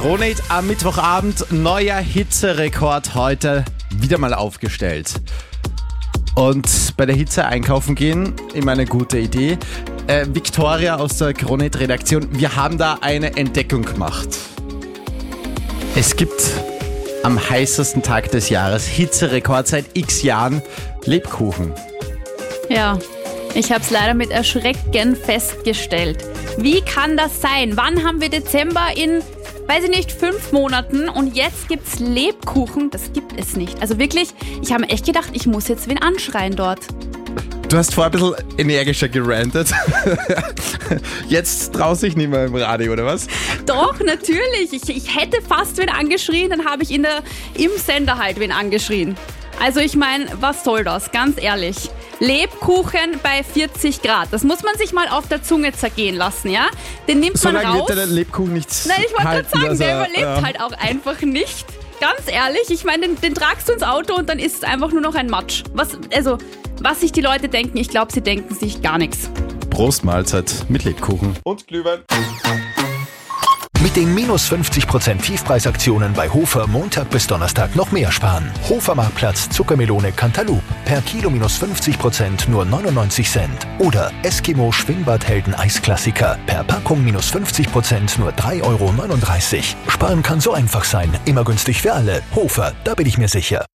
Krone-Hit am Mittwochabend, neuer Hitzerekord heute wieder mal aufgestellt. Und bei der Hitze einkaufen gehen, immer eine gute Idee. Victoria aus der Krone-Hit-Redaktion, wir haben da eine Entdeckung gemacht. Es gibt am heißesten Tag des Jahres, Hitzerekord seit x Jahren, Lebkuchen. Ja, ich habe es leider mit Erschrecken festgestellt. Wie kann das sein? Wann haben wir Dezember in, weiß ich nicht, 5 Monaten und jetzt gibt's Lebkuchen? Das gibt es nicht. Also wirklich, ich habe mir echt gedacht, ich muss jetzt wen anschreien dort. Du hast vorher ein bisschen energischer gerantet. Jetzt traust dich nicht mehr im Radio, oder was? Doch, natürlich. Ich hätte fast wen angeschrien, dann habe ich im Sender halt wen angeschrien. Also ich meine, was soll das? Ganz ehrlich. Lebkuchen bei 40 Grad. Das muss man sich mal auf der Zunge zergehen lassen, ja? Den nimmt man raus. So lange wird der Lebkuchen nicht halten. Nein, ich wollte gerade sagen, der überlebt halt auch einfach nicht. Ganz ehrlich, ich meine, den tragst du ins Auto und dann ist es einfach nur noch ein Matsch. Was sich die Leute denken, ich glaube, sie denken sich gar nichts. Prost Mahlzeit mit Lebkuchen und Glühwein. Mit den minus 50% Tiefpreisaktionen bei Hofer Montag bis Donnerstag noch mehr sparen. Hofer Marktplatz Zuckermelone Cantaloupe. Per Kilo minus 50% nur 99 Cent. Oder Eskimo Schwingbadhelden Eisklassiker. Per Packung minus 50% nur 3,39 Euro. Sparen kann so einfach sein. Immer günstig für alle. Hofer, da bin ich mir sicher.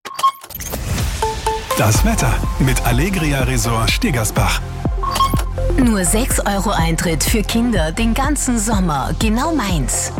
Das Wetter mit Allegria Resort Stegersbach. Nur 6 Euro Eintritt für Kinder den ganzen Sommer. Genau meins.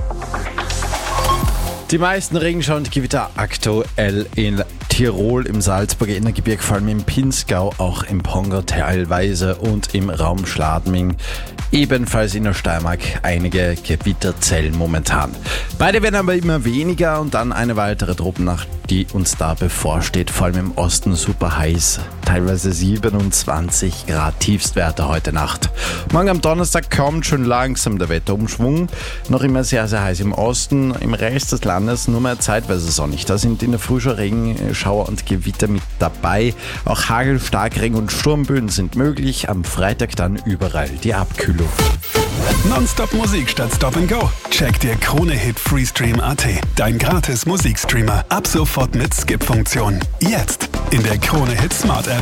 Die meisten Regenschauer und Gewitter aktuell in Tirol, im Salzburger Innergebirge, vor allem im Pinzgau, auch im Pongau teilweise und im Raum Schladming. Ebenfalls in der Steiermark einige Gewitterzellen momentan. Beide werden aber immer weniger und dann eine weitere Tropennacht, die uns da bevorsteht. Vor allem im Osten super heiß, teilweise 27 Grad Tiefstwerte heute Nacht. Morgen am Donnerstag kommt schon langsam der Wetterumschwung. Noch immer sehr, sehr heiß im Osten, im Rest des Landes nur mehr zeitweise sonnig. Da sind in der Früh schon Regenschauer und Gewitter mit dabei. Auch Hagel, Starkregen und Sturmböen sind möglich. Am Freitag dann überall die Abkühlung. Nonstop Musik statt Stop and Go. Check dir Krone-Hit Freestream.at. Dein gratis Musikstreamer. Ab sofort mit Skip-Funktion. Jetzt in der Krone-Hit Smart App.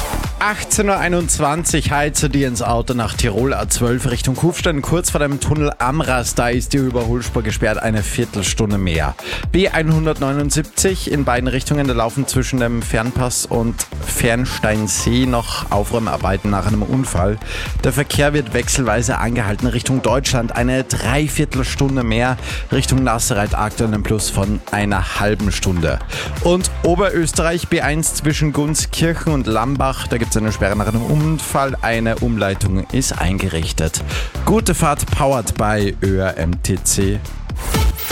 18.21 Uhr, heize dir ins Auto nach Tirol A12 Richtung Kufstein. Kurz vor dem Tunnel Amras, da ist die Überholspur gesperrt, eine Viertelstunde mehr. B179 in beiden Richtungen, da laufen zwischen dem Fernpass und Fernsteinsee noch Aufräumarbeiten nach einem Unfall. Der Verkehr wird wechselweise angehalten Richtung Deutschland, eine Dreiviertelstunde mehr. Richtung Nassereit aktuell ein Plus von einer halben Stunde. Und Oberösterreich B1 zwischen Gunskirchen und Lambach, da gibt es eine Sperre nach einem Unfall. Eine Umleitung ist eingerichtet. Gute Fahrt, powered by ÖRMTC.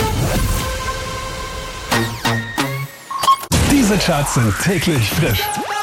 Diese Charts sind täglich frisch.